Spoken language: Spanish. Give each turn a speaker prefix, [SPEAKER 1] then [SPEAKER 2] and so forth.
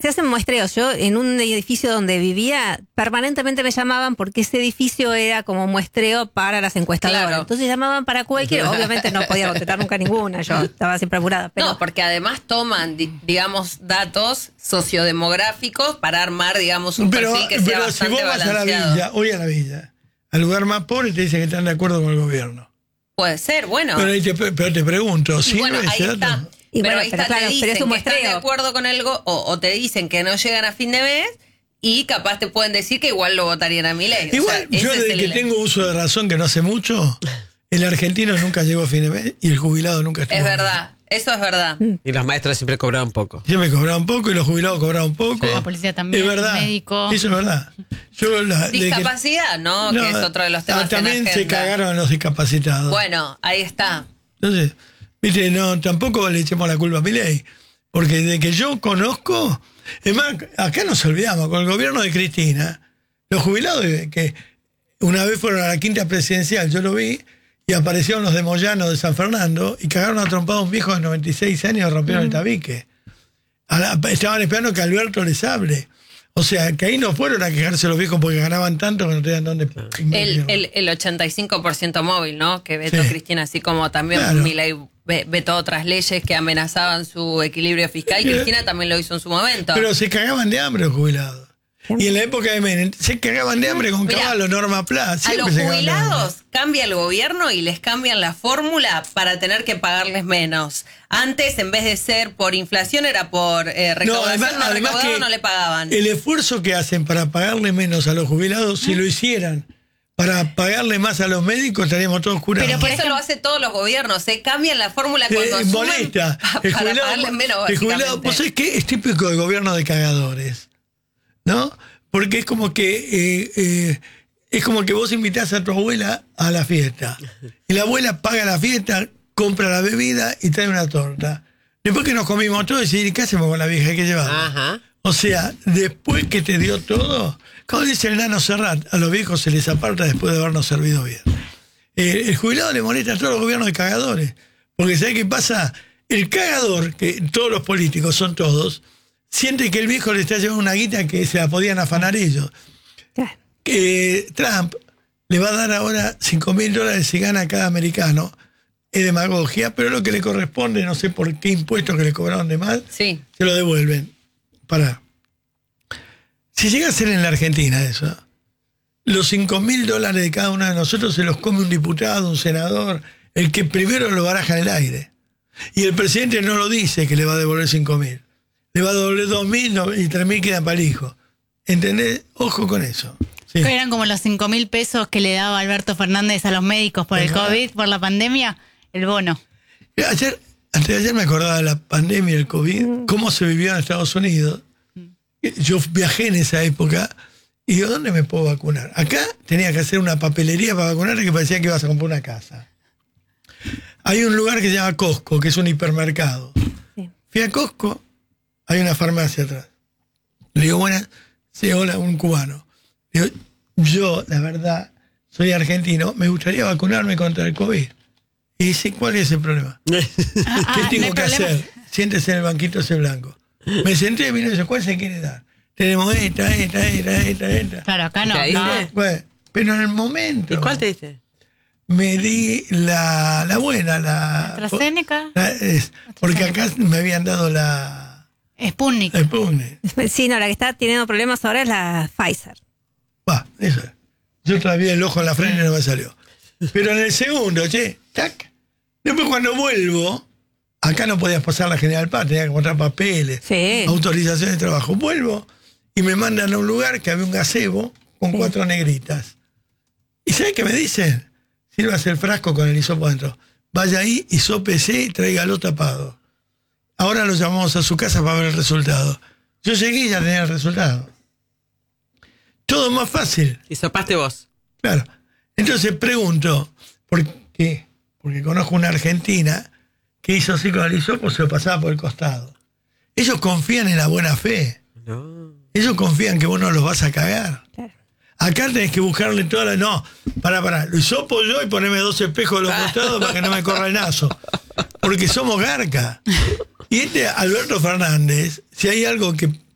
[SPEAKER 1] hacen muestreos. Yo en un edificio donde vivía, permanentemente me llamaban porque ese edificio era como muestreo para las encuestadoras.
[SPEAKER 2] Claro.
[SPEAKER 1] Entonces llamaban para cualquiera. Obviamente no podía contestar nunca ninguna, yo estaba siempre apurada. Pero...
[SPEAKER 2] No, porque además toman, digamos, datos sociodemográficos para armar, digamos, un perfil que sea bastante
[SPEAKER 3] si vos vas
[SPEAKER 2] balanceado.
[SPEAKER 3] a la villa, al lugar más pobre, te dicen que están de acuerdo con el gobierno.
[SPEAKER 2] Puede ser, bueno.
[SPEAKER 3] Pero te pregunto, ¿sí
[SPEAKER 2] bueno, ahí está.
[SPEAKER 1] Y
[SPEAKER 2] pero
[SPEAKER 1] bueno,
[SPEAKER 2] ahí está,
[SPEAKER 1] claro,
[SPEAKER 2] te
[SPEAKER 1] pero
[SPEAKER 2] dicen
[SPEAKER 1] es un
[SPEAKER 2] que están de
[SPEAKER 1] muestreo.
[SPEAKER 2] acuerdo con el o te dicen que no llegan a fin de mes y capaz te pueden decir que igual lo votarían a Milei.
[SPEAKER 3] Igual,
[SPEAKER 2] o sea,
[SPEAKER 3] yo desde que tengo uso de razón, que no hace mucho, el argentino nunca llegó a fin de mes y el jubilado nunca estuvo.
[SPEAKER 2] Es verdad, eso es verdad.
[SPEAKER 4] Y los maestros siempre cobraban poco.
[SPEAKER 3] Siempre cobraban poco y los jubilados cobraban poco.
[SPEAKER 4] Sí.
[SPEAKER 5] La policía también,
[SPEAKER 3] Es verdad.
[SPEAKER 5] médico.
[SPEAKER 3] Eso es verdad.
[SPEAKER 2] Discapacidad, ¿no? Que es otro de los temas que en
[SPEAKER 3] también se
[SPEAKER 2] agenda.
[SPEAKER 3] cagaron los discapacitados.
[SPEAKER 2] Bueno, ahí está.
[SPEAKER 3] Entonces, viste, no, tampoco le echemos la culpa a Milei, porque de que yo conozco, es más, acá nos olvidamos, con el gobierno de Cristina, los jubilados que una vez fueron a la quinta presidencial, yo lo vi, y aparecieron los de Moyano de San Fernando, y cagaron a trompada a un viejo de 96 años, rompieron el tabique. Estaban esperando que Alberto les hable. O sea, que ahí no fueron a quejarse los viejos porque ganaban tanto que no tenían dónde.
[SPEAKER 2] El 85% móvil, ¿no? Que vetó
[SPEAKER 3] Sí.
[SPEAKER 2] Cristina, así como también
[SPEAKER 3] Claro.
[SPEAKER 2] Milei vetó otras leyes que amenazaban su equilibrio fiscal. Cristina también lo hizo en su momento.
[SPEAKER 3] Pero se cagaban de hambre los jubilados. Y en la época de Menem se cagaban de hambre con
[SPEAKER 2] Mirá,
[SPEAKER 3] Caballo, Norma Pla.
[SPEAKER 2] a
[SPEAKER 3] Siempre
[SPEAKER 2] los
[SPEAKER 3] se cagaban de hambre.
[SPEAKER 2] jubilados cambia el gobierno y les cambian la fórmula para tener que pagarles menos. Antes, en vez de ser por inflación, era por recaudación.
[SPEAKER 3] además
[SPEAKER 2] Recaudado
[SPEAKER 3] que
[SPEAKER 2] no le pagaban.
[SPEAKER 3] el esfuerzo que hacen para pagarle menos a los jubilados, si lo hicieran para pagarle más a los médicos, estaríamos todos curados.
[SPEAKER 2] Pero por eso lo hace todos los gobiernos. Se cambian la fórmula cuando asumen
[SPEAKER 3] molesta. El
[SPEAKER 2] para pagarles menos, básicamente.
[SPEAKER 3] pues es que es típico de gobierno de cagadores, ¿no? Porque es como que vos invitás a tu abuela a la fiesta. Y la abuela paga la fiesta, compra la bebida y trae una torta. Después que nos comimos todo, decís, ¿qué hacemos con la vieja? Hay que llevarla.
[SPEAKER 4] Ajá.
[SPEAKER 3] O sea, después que te dio todo, como dice el nano Serrat, a los viejos se les aparta después de habernos servido bien. El jubilado le molesta a todos los gobiernos de cagadores. Porque ¿sabés qué pasa? El cagador, que todos los políticos son todos, siente que el viejo le está llevando una guita que se la podían afanar ellos. Que Trump le va a dar ahora $5.000 si gana cada americano. Es demagogia, pero lo que le corresponde, no sé por qué impuestos que le cobraron de más,
[SPEAKER 2] Sí.
[SPEAKER 3] se lo devuelven. Pará. Si llega a ser en la Argentina eso, los $5.000 de cada uno de nosotros se los come un diputado, un senador, el que primero lo baraja en el aire. Y el presidente no lo dice que le va a devolver 5.000. Le va a devolver 2.000 y 3.000 quedan para el hijo. ¿Entendés? Ojo con eso. Sí.
[SPEAKER 5] Que eran como los 5.000 pesos que le daba Alberto Fernández a los médicos por el
[SPEAKER 3] Ajá.
[SPEAKER 5] COVID, por la pandemia, el bono.
[SPEAKER 3] Antes de ayer me acordaba de la pandemia y el COVID, cómo se vivió en Estados Unidos. Yo viajé en esa época y digo, ¿dónde me puedo vacunar? Acá tenía que hacer una papelería para vacunarte que parecía que ibas a comprar una casa. Hay un lugar que se llama Costco, que es un hipermercado.
[SPEAKER 1] Sí.
[SPEAKER 3] Fui a Costco, hay una farmacia atrás. Le digo, buenas, sí, hola, un cubano. Le digo, yo, la verdad, soy argentino, me gustaría vacunarme contra el COVID. Y dice, ¿cuál es el problema? ¿Qué tengo
[SPEAKER 5] no hay
[SPEAKER 3] que
[SPEAKER 5] problema.
[SPEAKER 3] hacer? Siéntese en el banquito ese blanco. Me senté y vino y dice, ¿cuál se quiere dar? Tenemos esta.
[SPEAKER 5] Claro, acá no.
[SPEAKER 4] ¿Qué dice?
[SPEAKER 5] no.
[SPEAKER 3] Bueno, pero en el momento
[SPEAKER 4] ¿Y cuál te dice?
[SPEAKER 3] me di la buena,
[SPEAKER 5] AstraZeneca,
[SPEAKER 3] porque acá me habían dado la
[SPEAKER 5] Sputnik.
[SPEAKER 3] Sputnik.
[SPEAKER 1] Sí, no, la que está teniendo problemas ahora es la Pfizer.
[SPEAKER 3] Va, eso. Yo todavía el ojo en la frente y no me salió. Pero en el segundo, tac. Después cuando vuelvo, acá no podías pasar la General Paz, tenía que mostrar papeles,
[SPEAKER 1] Sí.
[SPEAKER 3] autorización de trabajo. Vuelvo y me mandan a un lugar que había un gazebo con 4 negritas. ¿Y sabes qué me dicen? Sírvase el frasco con el hisopo adentro. Vaya ahí, hisópese y tráigalo tapado. Ahora lo llamamos a su casa para ver el resultado. Yo llegué y ya tenía el resultado. Todo más fácil.
[SPEAKER 4] Y sopaste vos.
[SPEAKER 3] Claro. Entonces pregunto, ¿por qué? Porque conozco una argentina que hizo así con el hisopo, se lo pasaba por el costado. Ellos confían en la buena fe.
[SPEAKER 4] No.
[SPEAKER 3] Ellos confían que vos no los vas a cagar.
[SPEAKER 1] Claro.
[SPEAKER 3] Acá tenés que buscarle toda la... No, pará. Lo hisopo yo y ponerme 2 espejos de los costados para que no me corra el naso. Porque somos garca. Y Alberto Fernández, si hay algo que